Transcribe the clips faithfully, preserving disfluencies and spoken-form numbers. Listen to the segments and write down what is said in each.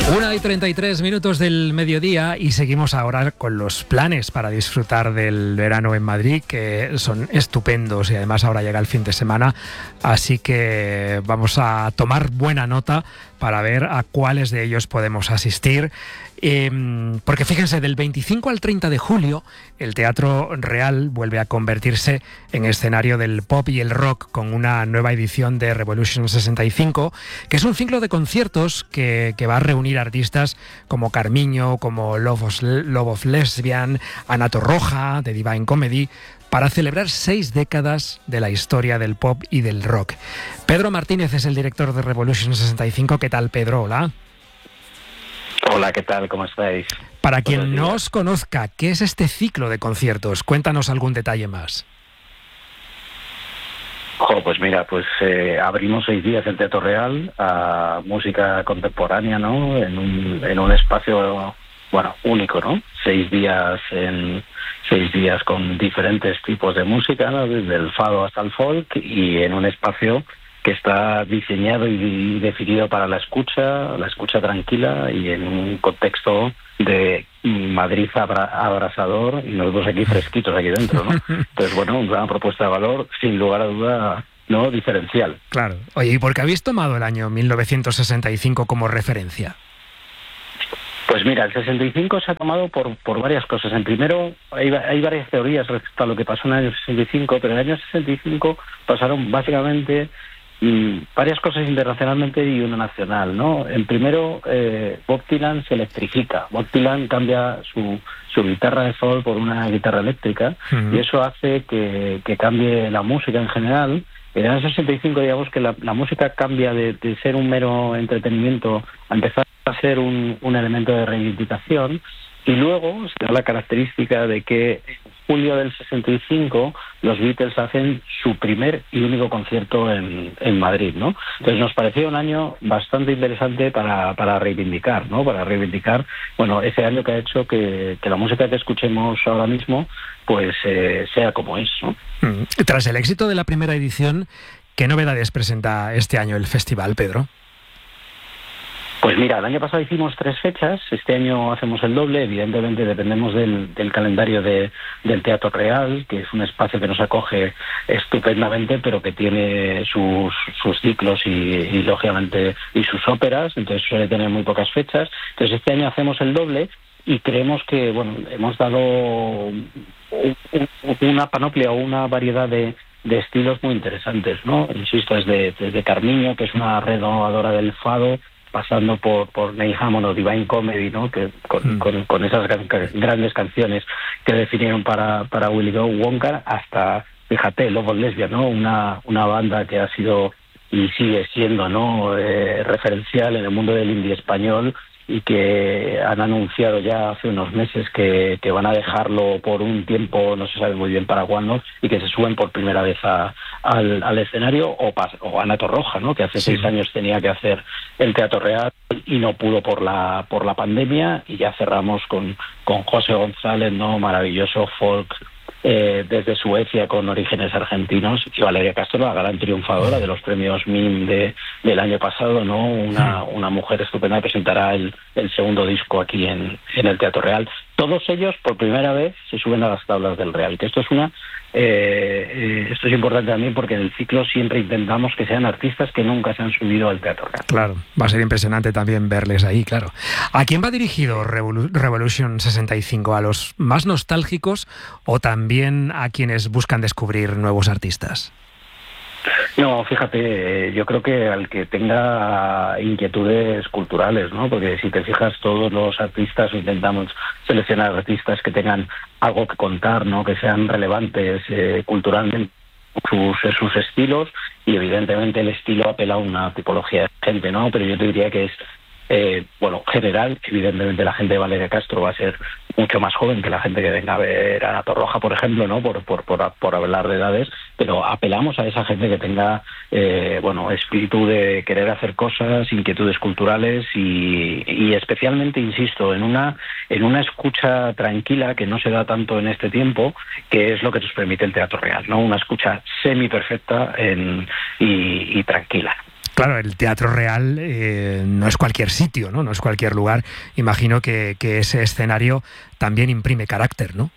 Una y treinta y tres minutos del mediodía y seguimos ahora con los planes para disfrutar del verano en Madrid, que son estupendos y además ahora llega el fin de semana, así que vamos a tomar buena nota para ver a cuáles de ellos podemos asistir. Eh, porque fíjense, del veinticinco al treinta de julio el Teatro Real vuelve a convertirse en escenario del pop y el rock con una nueva edición de Revolution sesenta y cinco, que es un ciclo de conciertos que, que va a reunir artistas como Carmiño, como Love of, Love of Lesbian, Ana Torroja de Divine Comedy, para celebrar seis décadas de la historia del pop y del rock. Pedro Martínez es el director de Revolution sesenta y cinco. ¿Qué tal, Pedro? Hola. Hola, ¿qué tal? ¿Cómo estáis? Para quien no os conozca, ¿qué es este ciclo de conciertos? Cuéntanos algún detalle más. Oh, pues mira, pues eh, abrimos seis días el Teatro Real a música contemporánea, ¿no? En un, en un espacio, bueno, único, ¿no? Seis días en seis días con diferentes tipos de música, ¿no? Desde el fado hasta el folk, y en un espacio que está diseñado y definido para la escucha, la escucha tranquila y en un contexto de Madrid abra, abrasador y nosotros aquí fresquitos aquí dentro, ¿no? Entonces, bueno, una propuesta de valor sin lugar a duda, ¿no? Diferencial. Claro. Oye, ¿y por qué habéis tomado el año mil novecientos sesenta y cinco como referencia? Pues mira, el sesenta y cinco se ha tomado por, por varias cosas. En primero, hay, hay varias teorías respecto a lo que pasó en el año sesenta y cinco, pero en el año sesenta y cinco pasaron básicamente y varias cosas internacionalmente y una nacional, ¿no? En primero, eh, Bob Dylan se electrifica. Bob Dylan cambia su, su guitarra de sol por una guitarra eléctrica, uh-huh. y eso hace que, que cambie la música en general. En el sesenta y cinco, digamos que la, la música cambia de, de ser un mero entretenimiento a empezar a ser un, un elemento de reivindicación, y luego se da la característica de que en julio del sesenta y cinco los Beatles hacen su primer y único concierto en, en Madrid, ¿no? Entonces nos pareció un año bastante interesante para, para reivindicar, ¿no? Para reivindicar, bueno, ese año que ha hecho que, que la música que escuchemos ahora mismo pues eh, sea como es, ¿no? Tras el éxito de la primera edición, ¿qué novedades presenta este año el festival, Pedro? Pues mira, el año pasado hicimos tres fechas, este año hacemos el doble. Evidentemente dependemos del, del calendario de, del Teatro Real, que es un espacio que nos acoge estupendamente, pero que tiene sus, sus ciclos y, y, lógicamente, y sus óperas, entonces suele tener muy pocas fechas. Entonces este año hacemos el doble y creemos que, bueno, hemos dado una panoplia o una variedad de, de estilos muy interesantes, ¿no? Insisto, desde, desde Carmiño, que es una renovadora del fado, pasando por, por Neil Hammond o Divine Comedy, ¿no? Que con, mm. con, con esas gran, grandes canciones que definieron para, para Willy Wonka, hasta, fíjate, Love of Lesbian, ¿no? Una, una banda que ha sido y sigue siendo, ¿no? Eh, referencial en el mundo del indie español, y que han anunciado ya hace unos meses que, que van a dejarlo por un tiempo, no se sabe muy bien para cuándo, y que se suben por primera vez a, al, al escenario, o, o Ana Torroja, ¿no? Que hace sí. seis años tenía que hacer el Teatro Real y no pudo por la por la pandemia, y ya cerramos con, con José González, ¿no? Maravilloso folk Eh, desde Suecia con orígenes argentinos, y Valeria Castro, la gran triunfadora de los premios M I M de, del año pasado, ¿no? Una, una mujer estupenda que presentará el, el segundo disco aquí en, en el Teatro Real. Todos ellos por primera vez se suben a las tablas del Real, que esto es una eh, eh, esto es importante también porque en el ciclo siempre intentamos que sean artistas que nunca se han subido al Teatro Real. Claro, va a ser impresionante también verles ahí, claro. ¿A quién va dirigido Revolu- Revolution sesenta y cinco? ¿A los más nostálgicos o también a quienes buscan descubrir nuevos artistas? No, fíjate, yo creo que al que tenga inquietudes culturales, ¿no? Porque si te fijas, todos los artistas intentamos seleccionar artistas que tengan algo que contar, ¿no? Que sean relevantes eh, culturalmente sus, sus estilos, y evidentemente el estilo apela a una tipología de gente, ¿no? Pero yo te diría que es Eh, bueno, general, evidentemente la gente de Valeria Castro va a ser mucho más joven que la gente que venga a ver a Ana Torroja, por ejemplo, ¿no? Por, por, por, por hablar de edades, pero apelamos a esa gente que tenga, eh, bueno, espíritu de querer hacer cosas, inquietudes culturales y, y especialmente, insisto, en una, en una escucha tranquila que no se da tanto en este tiempo, que es lo que nos permite el Teatro Real, ¿no? Una escucha semi perfecta en, y, y tranquila. Claro, el Teatro Real eh, no es cualquier sitio, ¿no? No es cualquier lugar. Imagino que, que ese escenario también imprime carácter, ¿no?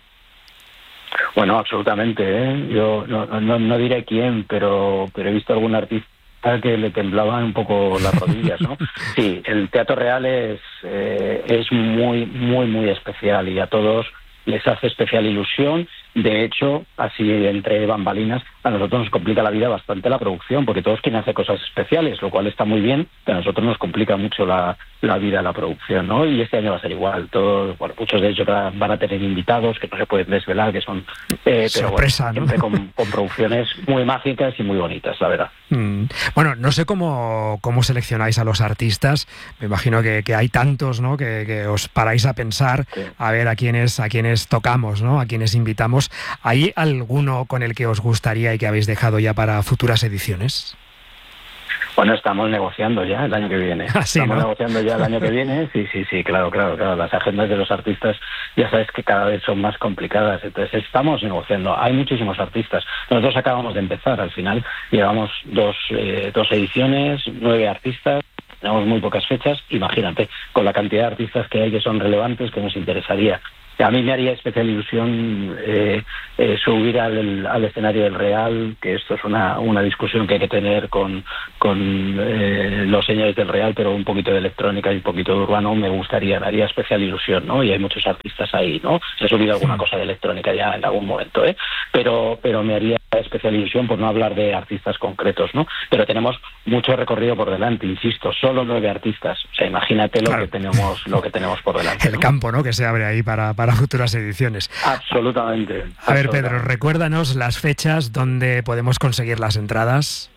Bueno, absolutamente, ¿eh? Yo no, no, no diré quién, pero, pero he visto algún artista que le temblaban un poco las rodillas, ¿no? Sí, el Teatro Real es, eh, es muy, muy, muy especial y a todos les hace especial ilusión. De hecho, así entre bambalinas, a nosotros nos complica la vida bastante la producción, porque todos quieren hacer cosas especiales, lo cual está muy bien, pero a nosotros nos complica mucho la, la vida la producción, ¿no? Y este año va a ser igual. Todos, bueno, muchos de ellos van a tener invitados que no se pueden desvelar, que son eh, pero sorpresa, bueno, ¿no? siempre con, con producciones muy mágicas y muy bonitas, la verdad. Mm. Bueno, no sé cómo, cómo seleccionáis a los artistas. Me imagino que, que hay tantos, ¿no? Que, que os paráis a pensar, sí, a ver a quiénes, a quiénes tocamos, ¿no? A quiénes invitamos. ¿Hay alguno con el que os gustaría y que habéis dejado ya para futuras ediciones? Bueno, estamos negociando ya el año que viene. ¿Ah, sí, estamos no? negociando ya el año que viene. Sí, sí, sí, claro, claro, claro. Las agendas de los artistas ya sabes que cada vez son más complicadas. Entonces estamos negociando. Hay muchísimos artistas. Nosotros acabamos de empezar. Al final llevamos dos, eh, dos ediciones, nueve artistas. Tenemos muy pocas fechas. Imagínate, con la cantidad de artistas que hay que son relevantes, que nos interesaría. A mí me haría especial ilusión eh, eh, subir al, al escenario del Real, que esto es una, una discusión que hay que tener con, con eh, los señores del Real, pero un poquito de electrónica y un poquito de urbano me gustaría, me haría especial ilusión, ¿no? Y hay muchos artistas ahí, ¿no? He subido alguna cosa de electrónica ya en algún momento, ¿eh? Pero, pero me haría especial ilusión por no hablar de artistas concretos, ¿no? Pero tenemos mucho recorrido por delante, insisto, solo nueve artistas. O sea, imagínate lo, claro, que tenemos, lo que tenemos por delante. El ¿no? campo, ¿no? Que se abre ahí para, para futuras ediciones. Absolutamente. A ver, absolutamente. Pedro, recuérdanos las fechas donde podemos conseguir las entradas.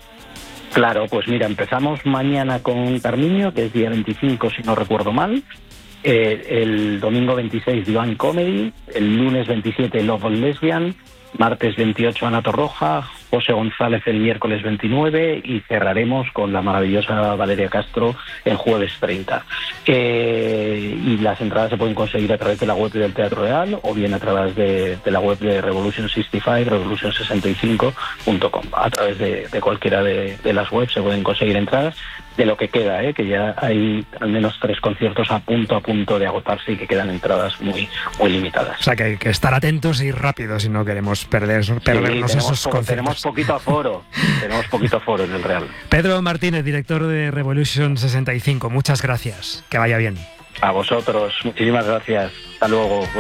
Claro, pues mira, empezamos mañana con Carmiño, que es día veinticinco, si no recuerdo mal. Eh, el domingo veintiséis, Divine Comedy. El lunes veintisiete, Love on Lesbian. Martes veintiocho, Ana Torroja. José González el miércoles veintinueve y cerraremos con la maravillosa Valeria Castro el jueves treinta. Eh, y las entradas se pueden conseguir a través de la web del Teatro Real o bien a través de, de la web de Revolution sesenta y cinco, revolution sesenta y cinco punto com. A través de, de cualquiera de, de las webs se pueden conseguir entradas. De lo que queda, ¿eh? Que ya hay al menos tres conciertos a punto a punto de agotarse y que quedan entradas muy muy limitadas. O sea, que hay que estar atentos y rápidos si no queremos perder, perdernos sí, esos po- conciertos. Tenemos poquito aforo, tenemos poquito aforo en el Real. Pedro Martínez, director de Revolution sesenta y cinco, muchas gracias. Que vaya bien. A vosotros, muchísimas gracias. Hasta luego.